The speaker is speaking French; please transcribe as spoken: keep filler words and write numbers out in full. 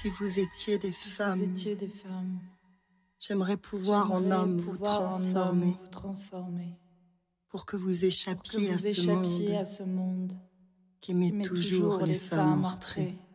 Si vous étiez des Si femmes, vous étiez des femmes, j'aimerais pouvoir en homme vous pouvoir en homme transformer vous transformer pour que vous pour que échappiez à vous ce échappiez monde à ce monde qui met qui met toujours les femmes en retrait.